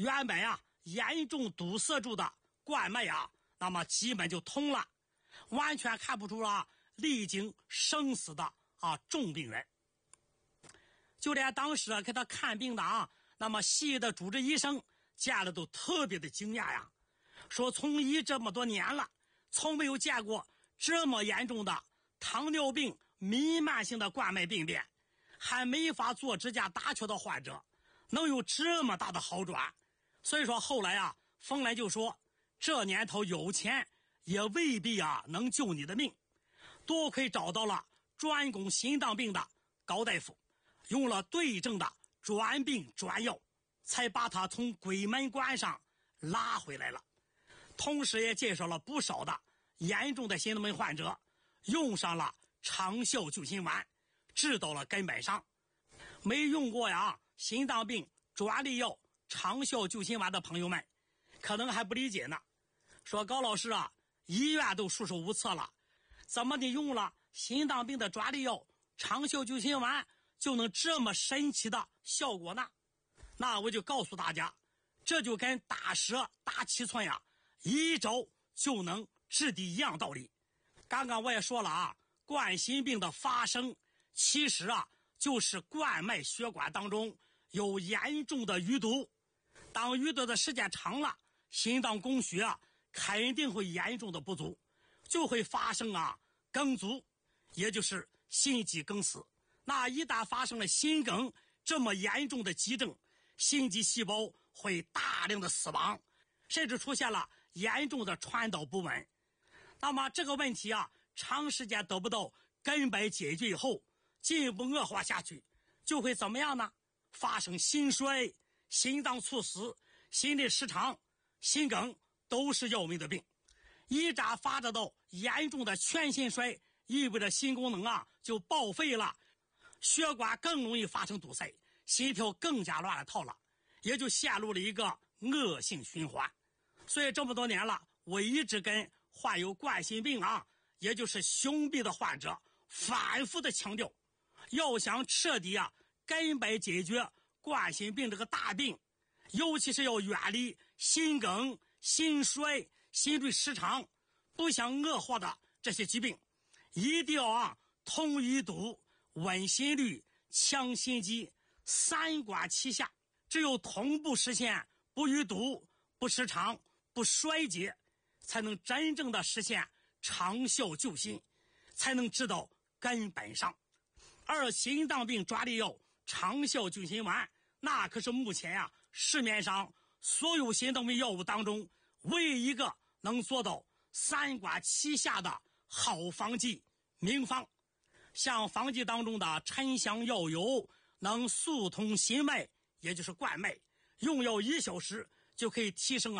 原本严重堵塞住的冠脉那么基本就通了，完全看不出历经生死的重病人。就连当时给他看病的那么西医的主治医生见了都特别的惊讶呀，说从医这么多年了，从没有见过这么严重的糖尿病弥漫性的冠脉病变，还没法做指甲打球的患者能有这么大的好转。所以说后来冯仑就说，这年头有钱也未必能救你的命，多亏找到了专攻心脏病的高大夫，用了对症的专病专药，才把他从鬼门关上拉回来了。同时也介绍了不少的严重的心脏病患者用上了长效救心丸，治到了根本上。没用过心脏病专利药长效救心丸的朋友们可能还不理解呢，说高老师医院都束手无策了，怎么你用了心脏病的专利药长效救心丸就能这么神奇的效果呢？那我就告诉大家，这就跟打蛇打七寸一招就能治敌一样道理。刚刚我也说了冠心病的发生其实就是冠脉血管当中有严重的淤堵，当淤堵的时间长了，心脏供血肯定会严重的不足，就会发生梗阻，也就是心肌梗死。那一旦发生了心梗这么严重的急症，心肌细胞会大量的死亡，甚至出现了严重的传导不稳。那么这个问题长时间得不到根本解决以后，进一步恶化下去，就会怎么样呢？发生心衰、心脏猝死、心律失常、心梗，都是要命的病。一旦发展到严重的全心衰，意味着心功能就报废了，血管更容易发生堵塞，心跳更加乱了套了，也就陷入了一个恶性循环。所以这么多年了，我一直跟患有冠心病也就是胸病的患者反复的强调，要想彻底根本解决冠心病这个大病，尤其是要远离心梗、心衰、心律失常不想恶化的这些疾病，一定要通淤堵、稳心率、强心肌，三管齐下，只有同步实现不淤堵、不失常、不衰竭，才能真正的实现长效救心，才能治到根本上。而心脏病专利药长效救心丸，那可是目前市面上所有心脏病药物当中唯一一个能做到三管齐下的好方剂名方。像方剂当中的沉香药油能速通心脉，也就是冠脉，用药1小时就可以提升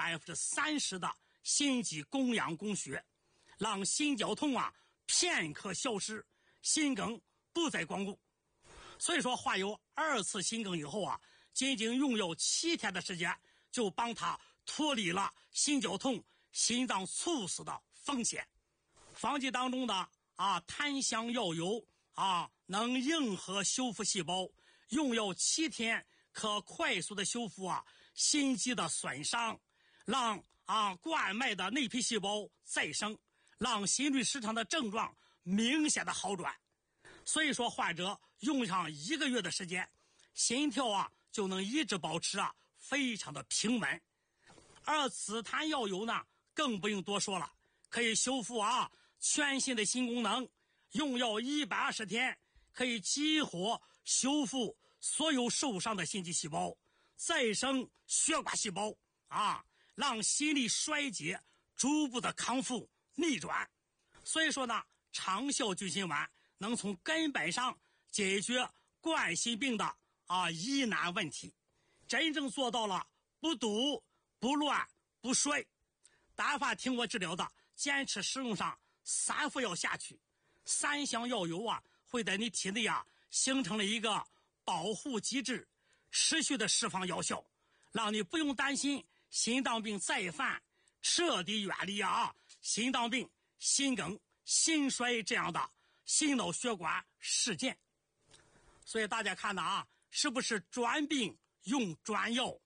30%的心肌供氧供血，让心绞痛片刻消失，心梗不再光顾。所以说患有2次心梗以后仅仅用药7天的时间，就帮他脱离了心绞痛、心脏猝死的风险。方剂当中的檀香药油能硬核修复细胞，用药7天可快速的修复心肌的损伤，让冠脉的内皮细胞再生，让心律失常的症状明显的好转。所以说患者用上1个月的时间，心跳就能一直保持非常的平稳。而紫檀药油呢更不用多说了，可以修复全新的心功能，用药120天可以激活修复所有受伤的心肌细胞，再生血管细胞让心力衰竭逐步的康复逆转。所以说呢，长效救心丸能从根本上解决冠心病的疑难问题，真正做到了不堵、不乱、不衰。但凡听我治疗的，坚持使用上3副药下去，3香药油会在你体内形成了一个保护机制，持续的释放药效，让你不用担心心脏病再犯，彻底远离心脏病、心梗、心衰这样的心脑血管事件。所以大家看是不是专病用专药，治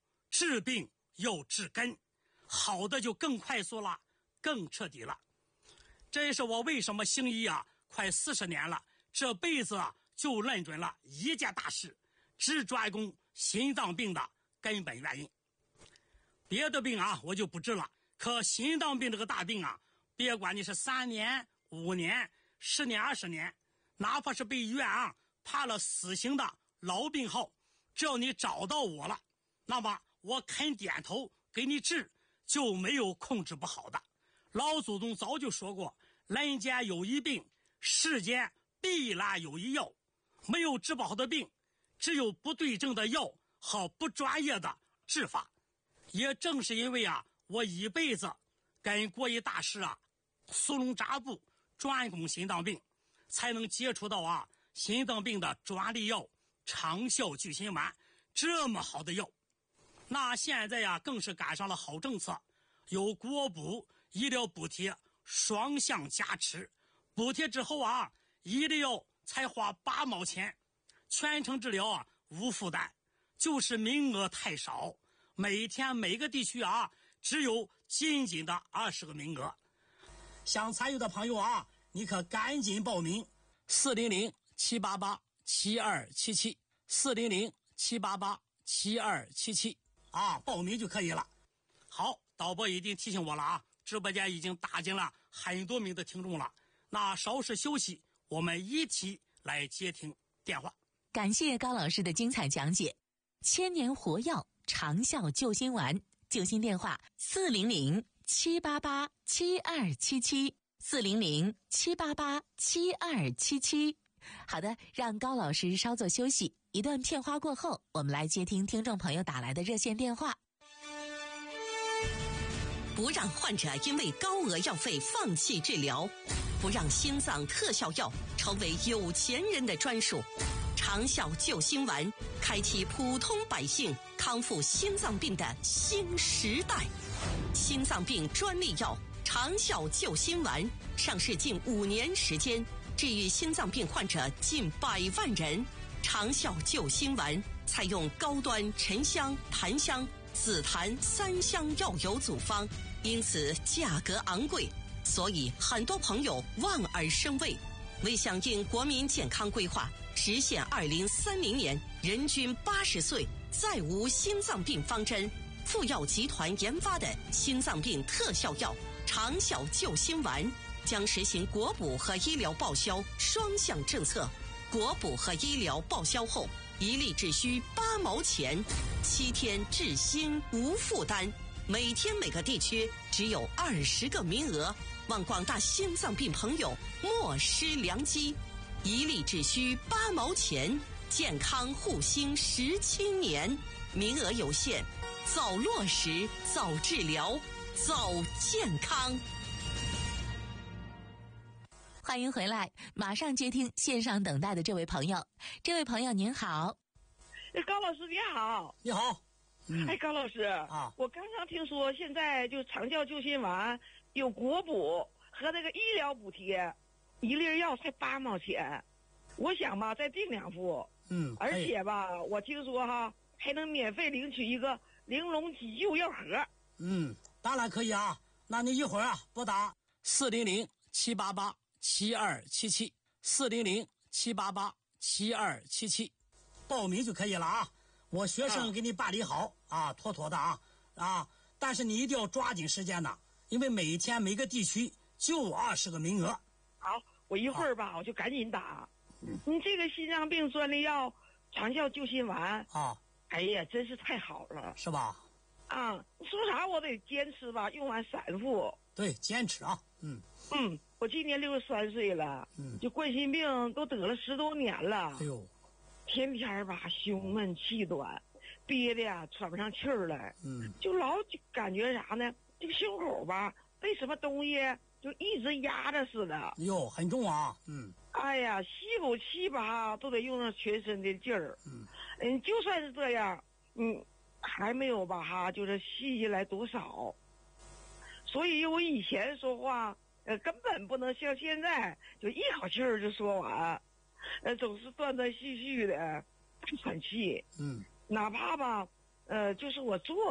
治病又治根，好的就更快速了，更彻底了。这也是我为什么行医快40年了，这辈子就认准了一件大事，只专攻心脏病的根本原因。别的病我就不治了，可心脏病这个大病别管你是3年、5年、10年、20年，哪怕是被医院判了死刑的老病号，只要你找到我了，那么我肯点头给你治，就没有控制不好的。老祖宗早就说过，人间有一病，世间必然有一药，没有治不好的病，只有不对症的药和不专业的治法。也正是因为我一辈子跟国医大师苏龙扎布专攻心脏病，才能接触到心脏病的专利药长效救心丸这么好的药。那现在更是赶上了好政策，有国补医疗补贴双向加持，补贴之后一粒药才花8毛钱，全程治疗无负担，就是名额太少，每天每个地区只有仅仅的20个名额。想参与的朋友你可赶紧报名，400-788-7277 400-788-7277报名就可以了。好，导播已经提醒我了直播间已经打进了很多名的听众了。那稍事休息，我们一起来接听电话。 感谢高老师的精彩讲解。千年活药长效救心丸，救心电话400-788-7277 400-788-7277。好的，让高老师稍作休息，一段片花过后，我们来接听听众朋友打来的热线电话。 不让患者因为高额药费放弃治疗，不让心脏特效药成为有钱人的专属。长效救心丸开启普通百姓康复心脏病的新时代。心脏病专利药长效救心丸上市近5年时间，治愈心脏病患者近100万人。长效救心丸采用高端沉香、檀香、紫檀3香药油组方，因此价格昂贵，所以很多朋友望而生畏。为响应国民健康规划，实现2030年人均80岁再无心脏病方针，富药集团研发的心脏病特效药长效救心丸将实行国补和医疗报销双向政策。国补和医疗报销后，一粒只需8毛钱，7天治心无负担。每天每个地区只有20个名额，望广大心脏病朋友莫失良机。一粒只需8毛钱，健康护心17年，名额有限，早落实，早治疗，早健康。 欢迎回来，马上接听线上等待的这位朋友。这位朋友您好。 高老师你好。 你好。 高老师我刚刚听说现在就长效救心丸有国补和那个医疗补贴，一粒药才8毛钱，我想吧再订2副。而且吧我听说还能免费领取一个玲珑急救药盒。 当然可以那你一会儿拨打400-788-7277 400-788-7277报名就可以了我学生给你办理好妥妥的但是你一定要抓紧时间因为每天每个地区就20个名额。 好，我一会儿吧我就赶紧打。你这个心脏病专利药长效救心丸哎呀真是太好了， 是吧？ 说啥我得坚持吧，用完3副。 对，坚持我今年63岁了，就冠心病都得了10多年了。 哎呦， 天天吧胸闷气短，憋的喘不上气儿来。就老感觉啥呢？这个胸口吧被什么东西就一直压着似的。 哟，很重哎呀，吸口气吧都得用上全身的劲儿。就算是这样，还没有吧就是吸下来多少。所以我以前说话根本不能像现在就一口气儿就说完，总是断断续续的喘气。哪怕吧就是我坐